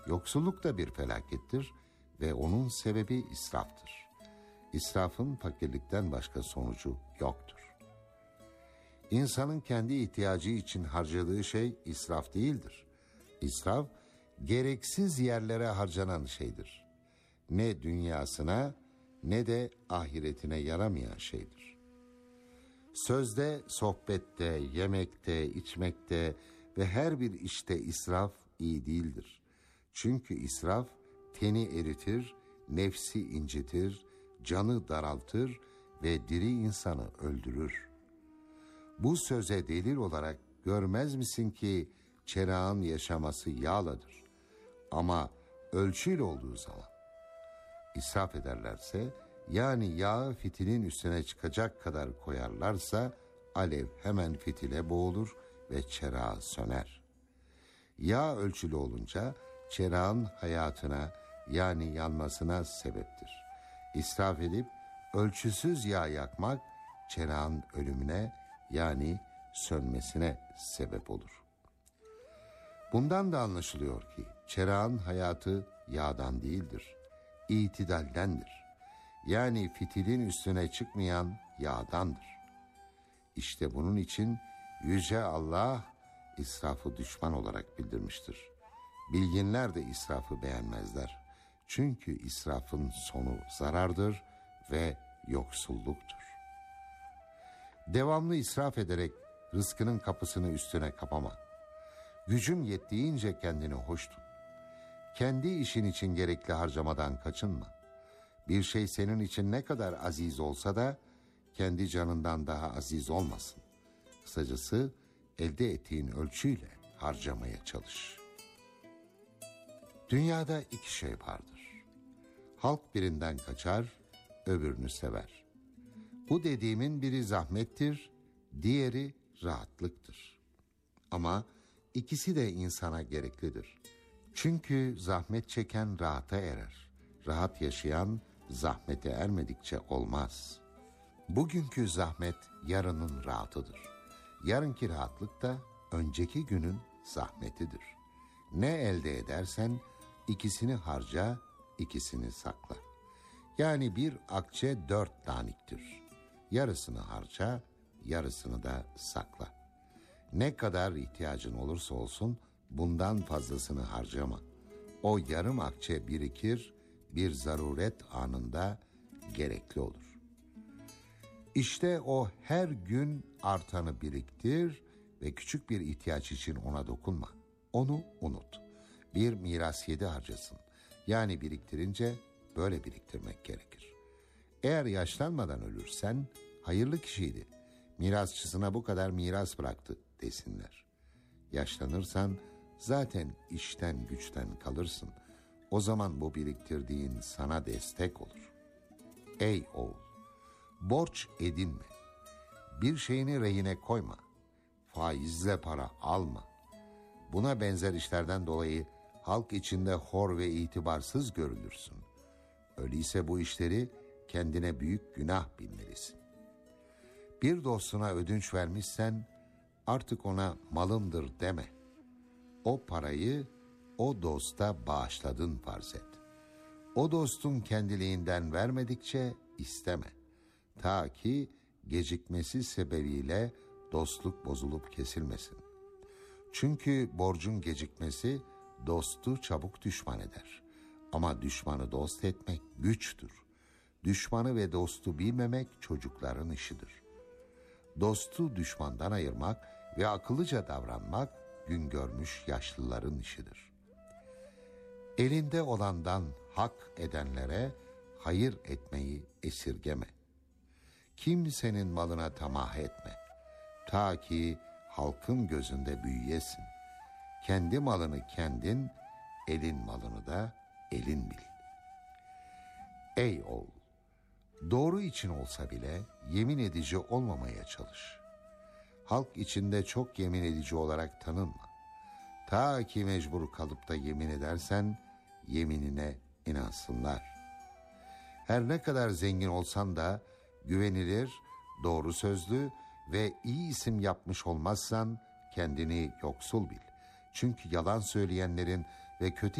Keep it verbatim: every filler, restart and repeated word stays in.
Yoksulluk da bir felakettir ve onun sebebi israftır. İsrafın fakirlikten başka sonucu yoktur. İnsanın kendi ihtiyacı için harcadığı şey israf değildir. İsraf, gereksiz yerlere harcanan şeydir. Ne dünyasına ne de ahiretine yaramayan şeydir. Sözde, sohbette, yemekte, içmekte ve her bir işte israf iyi değildir. Çünkü israf teni eritir, nefsi incitir, canı daraltır ve diri insanı öldürür. Bu söze delil olarak görmez misin ki çerağın yaşaması yağladır. Ama ölçüyle olduğu zaman israf ederlerse, yani yağı fitilin üstüne çıkacak kadar koyarlarsa alev hemen fitile boğulur ve çerağı söner. Yağ ölçülü olunca çerağın hayatına, yani yanmasına sebeptir. İsraf edip ölçüsüz yağ yakmak çerağın ölümüne, yani sönmesine sebep olur. Bundan da anlaşılıyor ki çerağın hayatı yağdan değildir, itidaldendir. Yani fitilin üstüne çıkmayan yağdandır. İşte bunun için Yüce Allah israfı düşman olarak bildirmiştir. Bilginler de israfı beğenmezler. Çünkü israfın sonu zarardır ve yoksulluktur. Devamlı israf ederek rızkının kapısını üstüne kapama. Gücün yettiğince kendini hoş tut. Kendi işin için gerekli harcamadan kaçınma. Bir şey senin için ne kadar aziz olsa da kendi canından daha aziz olmasın. Kısacası elde ettiğin ölçüyle harcamaya çalış. Dünyada iki şey vardır. Halk birinden kaçar, öbürünü sever. Bu dediğimin biri zahmettir, diğeri rahatlıktır. Ama ikisi de insana gereklidir. Çünkü zahmet çeken rahata erer. Rahat yaşayan zahmete ermedikçe olmaz. Bugünkü zahmet yarının rahatıdır. Yarınki rahatlık da önceki günün zahmetidir. Ne elde edersen ikisini harca, ikisini sakla. Yani bir akçe dört daniktir. Yarısını harca, yarısını da sakla. Ne kadar ihtiyacın olursa olsun bundan fazlasını harcama. O yarım akçe birikir, bir zaruret anında gerekli olur. İşte o her gün artanı biriktir ve küçük bir ihtiyaç için ona dokunma. Onu unut. Bir miras yedi harcasın. Yani biriktirince böyle biriktirmek gerekir. Eğer yaşlanmadan ölürsen hayırlı kişiydi. Mirasçısına bu kadar miras bıraktı desinler. Yaşlanırsan zaten işten güçten kalırsın. O zaman bu biriktirdiğin sana destek olur. Ey oğul, borç edinme. Bir şeyini rehine koyma. Faizle para alma. Buna benzer işlerden dolayı halk içinde hor ve itibarsız görülürsün. Öyleyse bu işleri kendine büyük günah bilmelisin. Bir dostuna ödünç vermişsen artık ona malımdır deme. O parayı o dosta bağışladın farz et. O dostun kendiliğinden vermedikçe isteme. Ta ki gecikmesi sebebiyle dostluk bozulup kesilmesin. Çünkü borcun gecikmesi dostu çabuk düşman eder. Ama düşmanı dost etmek güçtür. Düşmanı ve dostu bilmemek çocukların işidir. Dostu düşmandan ayırmak ve akıllıca davranmak gün görmüş yaşlıların işidir. Elinde olandan hak edenlere hayır etmeyi esirgeme. Kimsenin malına tamah etme. Ta ki halkın gözünde büyüyesin. Kendi malını kendin, elin malını da elin bil. Ey oğul! Doğru için olsa bile yemin edici olmamaya çalış. Halk içinde çok yemin edici olarak tanınma. Ta ki mecbur kalıp da yemin edersen yeminine inansınlar. Her ne kadar zengin olsan da güvenilir, doğru sözlü ve iyi isim yapmış olmazsan kendini yoksul bil. Çünkü yalan söyleyenlerin ve kötü